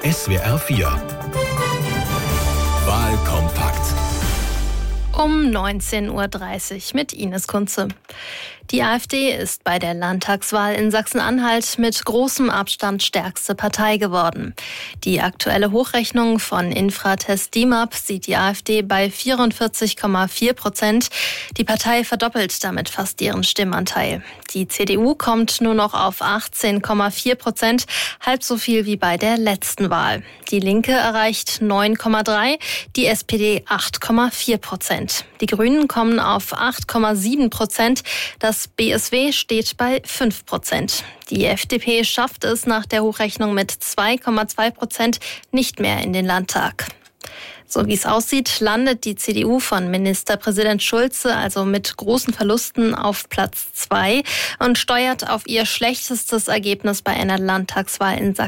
SWR 4 Wahlkompakt. Um 19.30 Uhr mit Ines Kunze. Die AfD ist bei der Landtagswahl in Sachsen-Anhalt mit großem Abstand stärkste Partei geworden. Die aktuelle Hochrechnung von Infratest DIMAP sieht die AfD bei 44,4%. Die Partei verdoppelt damit fast ihren Stimmanteil. Die CDU kommt nur noch auf 18,4%, halb so viel wie bei der letzten Wahl. Die Linke erreicht 9,3%, die SPD 8,4%. Die Grünen kommen auf 8,7%. Das BSW steht bei 5%. Die FDP schafft es nach der Hochrechnung mit 2,2% nicht mehr in den Landtag. So wie es aussieht, landet die CDU von Ministerpräsident Schulze also mit großen Verlusten auf Platz 2 und steuert auf ihr schlechtestes Ergebnis bei einer Landtagswahl in Sachsen.